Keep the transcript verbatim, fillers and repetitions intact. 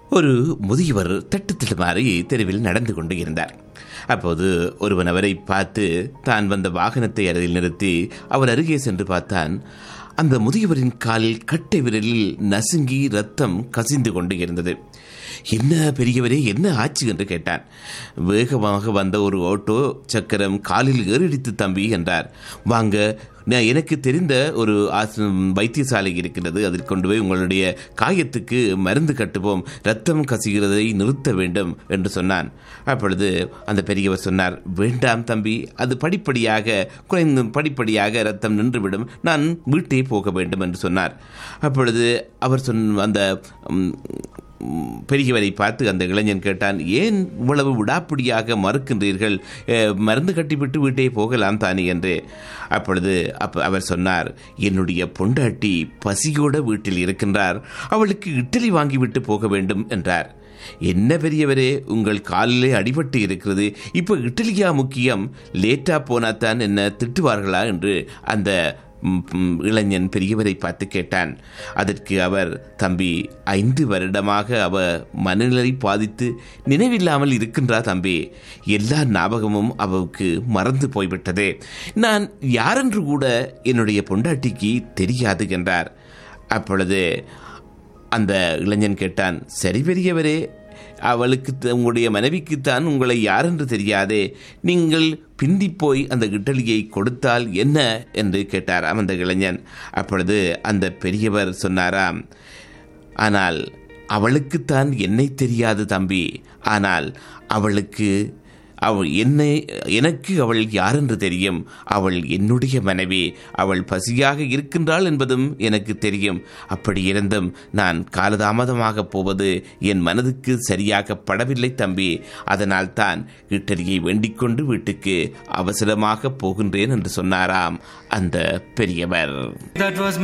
ஒரு முதியவர் தட்டுத்தட்டுமாறி தெருவில் நடந்து கொண்டு இருந்தார். அப்போது ஒருவன் அவரை பார்த்து தான் வந்த வாகனத்தை அருகில் நிறுத்தி அவர் அருகே சென்று பார்த்தான். அந்த முதியவரின் காலில் கட்டை விரலில் நசுங்கி ரத்தம் கசிந்து கொண்டு இருந்தது. என்ன பெரியவரே, என்ன ஆச்சு என்று கேட்டான். வேகமாக வந்த ஒரு ஆட்டோ சக்கரம் காலில் ஏறிடித்து தம்பி என்றார். வாங்க, நான் எனக்கு தெரிந்த ஒரு வைத்தியசாலை இருக்கிறது, அதில் கொண்டு போய் உங்களுடைய காயத்துக்கு மருந்து கட்டுவோம், ரத்தம் கசிகிறதை நிறுத்த வேண்டும் என்று சொன்னான். அப்பொழுது அந்த பெரியவர் சொன்னார், வேண்டாம் தம்பி, அது படிப்படியாக குறைந்து படிப்படியாக ரத்தம் நின்றுவிடும், நான் வீட்டே போக வேண்டும் என்று சொன்னார். அப்பொழுது அவர் சொன்ன அந்த பெரியவரை பார்த்து அந்த இளைஞன் கேட்டான், ஏன் இவ்வளவு விடாப்பிடியாக மறுக்கின்றீர்கள், மருந்து கட்டிவிட்டு வீட்டே போகலாம் தானே என்று. அப்பொழுது அப்ப அவர் சொன்னார், என்னுடைய பொண்டாட்டி பசியோட வீட்டில் இருக்கின்றார், அவளுக்கு இட்லி வாங்கிவிட்டு போக வேண்டும் என்றார். என்ன பெரியவரே, உங்கள் காலிலே அடிபட்டு இருக்கிறது, இப்போ இட்லியா முக்கியம், லேட்டா போனாத்தான் என்ன திட்டுவார்களா என்று அந்த இளைஞன் பெரியவரை பார்த்து கேட்டான். அதற்கு அவர், தம்பி, ஐந்து வருடமாக அவ மனநிலை பாதித்து நினைவில்லாமல் இருக்கின்றார் தம்பி, எல்லா ஞாபகமும் அவருக்கு மறந்து போய்விட்டது, நான் யாரென்று கூட என்னுடைய பொண்டாட்டிக்கு தெரியாது என்றார். அப்பொழுது அந்த இளைஞன் கேட்டான், சரி பெரியவரே, அவளுக்கு உங்களுடைய மனைவிக்குத்தான் உங்களை யாரென்று தெரியாதே, நீங்கள் பிந்தி போய் அந்த இட்டலியை கொடுத்தால் என்ன என்று கேட்டாராம் அந்த இளைஞன். அப்பொழுது அந்த பெரியவர் சொன்னாராம், ஆனால் அவளுக்குத்தான் என்னை தெரியாது தம்பி, ஆனால் அவளுக்கு அவள் என்னை எனக்கு அவள் யாரென்று தெரியும், அவள் என்னுடைய மனைவி, அவள் பசியாக இருக்கின்றாள் என்பதும் எனக்கு தெரியும், அப்படி இருந்தும் நான் காலதாமதமாக போவது என் மனதுக்கு சரியாக படவில்லை தம்பி, அதனால் தான் இட்டலியை வேண்டிக் கொண்டு வீட்டுக்கு அவசரமாக போகின்றேன் என்று சொன்னாராம் அந்த பெரியவர்.